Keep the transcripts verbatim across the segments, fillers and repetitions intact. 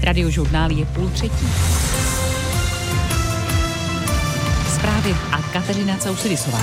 Radiožurnál je půl třetí. Zprávy a Kateřina Causidisová.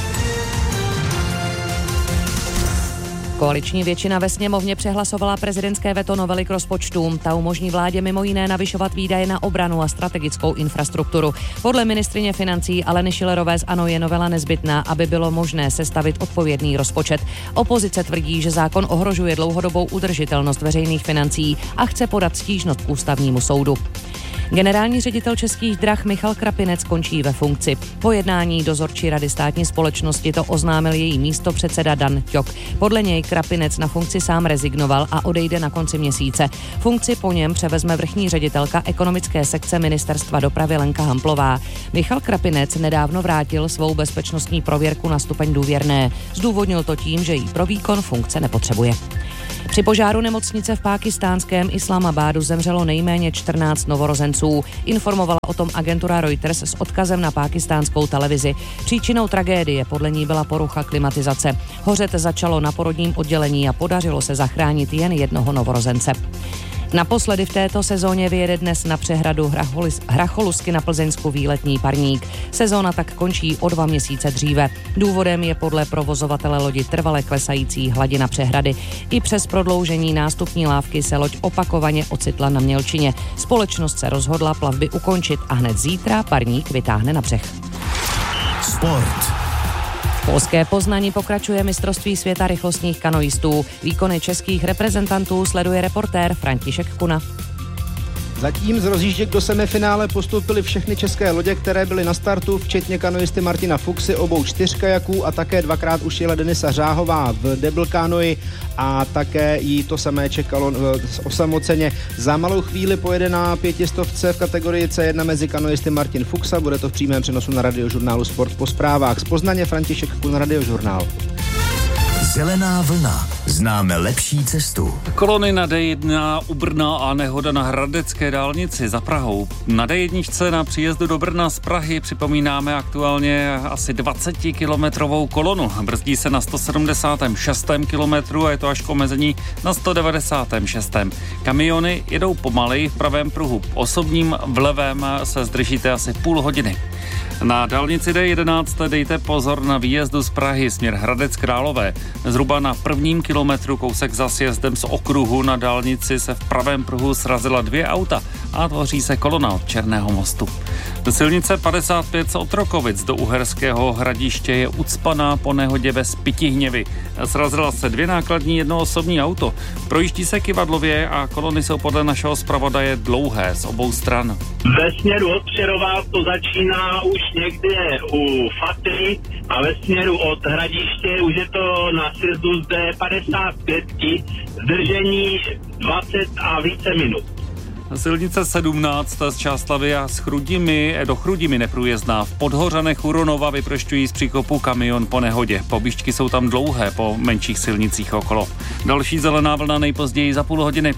Koaliční většina ve sněmovně přehlasovala prezidentské veto novely k rozpočtu. Ta umožní vládě mimo jiné navyšovat výdaje na obranu a strategickou infrastrukturu. Podle ministryně financí Aleny Schillerové z ANO je novela nezbytná, aby bylo možné sestavit odpovědný rozpočet. Opozice tvrdí, že zákon ohrožuje dlouhodobou udržitelnost veřejných financí a chce podat stížnost k ústavnímu soudu. Generální ředitel Českých drah Michal Krapinec končí ve funkci. Po jednání dozorčí rady státní společnosti to oznámil její místopředseda Dan Ťok. Podle něj Krapinec na funkci sám rezignoval a odejde na konci měsíce. Funkci po něm převezme vrchní ředitelka ekonomické sekce Ministerstva dopravy Lenka Hamplová. Michal Krapinec nedávno vrátil svou bezpečnostní prověrku na stupeň důvěrné. Zdůvodnil to tím, že jí pro výkon funkce nepotřebuje. Při požáru nemocnice v pákistánském Islamabádu zemřelo nejméně čtrnáct novorozenců. Informovala o tom agentura Reuters s odkazem na pákistánskou televizi. Příčinou tragédie podle ní byla porucha klimatizace. Hořet začalo na porodním oddělení a podařilo se zachránit jen jednoho novorozence. Naposledy v této sezóně vyjede dnes na přehradu Hracholusky na Plzeňsku výletní parník. Sezóna tak končí o dva měsíce dříve. Důvodem je podle provozovatele lodi trvale klesající hladina přehrady. I přes prodloužení nástupní lávky se loď opakovaně ocitla na mělčině. Společnost se rozhodla plavby ukončit a hned zítra parník vytáhne na břeh. Sport. V polské Poznani pokračuje mistrovství světa rychlostních kanoistů. Výkony českých reprezentantů sleduje reportér František Kuna. Zatím z rozjížděk do semifinále postoupily všechny české lodě, které byly na startu, včetně kanoisty Martina Fuxy, obou čtyřkajaků a také dvakrát už jela Denisa Řáhová v double kanoji a také jí to samé čekalo osamoceně. Za malou chvíli pojede na pětistovce v kategorii C jedna mezi kanoisty Martin Fuxa, bude to v přímém přenosu na Radiožurnálu Sport po zprávách. Z Poznaně František Kun, Radiožurnál. Zelená vlna. Známe lepší cestu. Kolony na D jedna u Brna a nehoda na hradecké dálnici za Prahou. Na D jedna na příjezdu do Brna z Prahy připomínáme aktuálně asi dvacetikilometrovou kolonu. Brzdí se na sto sedmdesátém šestém kilometru a je to až k omezení na sto devadesátém šestém Kamiony jedou pomaleji v pravém pruhu. Osobním v levém se zdržíte asi půl hodiny. Na dálnici D jedenáct dejte pozor na výjezdu z Prahy směr Hradec Králové. Zhruba na prvním kilometru kousek za sjezdem z okruhu na dálnici se v pravém pruhu srazila dvě auta a tvoří se kolona od Černého mostu. Silnice padesát pět z Otrokovic do Uherského Hradiště je ucpaná po nehodě ve Spytihněvi. Srazila se dvě nákladní jedno osobní auto. Projíždí se kyvadlově a kolony jsou podle našeho zpravodaje dlouhé z obou stran. Ve směru od Přerova to začíná už někde u Fatry a ve směru od Hradiště už je to na sjezdu z D padesát pět, zdržení dvacet a více minut. Silnice sedmnáct z Částlavy a z Chrudimi do Chrudimi neprůjezdná. V Podhořanech u Ronova vyprošťují z příkopu kamion po nehodě. Pobížďky jsou tam dlouhé po menších silnicích okolo. Další zelená vlna nejpozději za půl hodiny.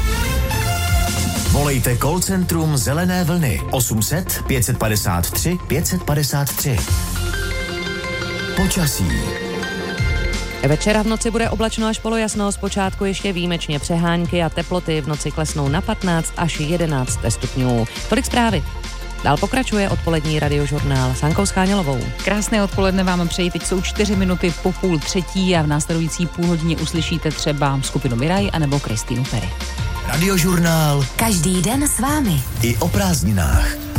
Volejte call centrum Zelené vlny osm set pět padesát tři pět padesát tři. Počasí. Večera v noci bude oblačno až polojasno, zpočátku ještě výjimečně přehánky a teploty v noci klesnou na patnáct až jedenáct stupňů. Tolik zprávy. Dál pokračuje odpolední Radiožurnál s Hankou Schánělovou. Krásné odpoledne vám přeji, teď jsou čtyři minuty po půl třetí a v následující půl hodině uslyšíte třeba skupinu Miraj anebo Kristýnu Perry. Radiožurnál. Každý den s vámi. I o prázdninách.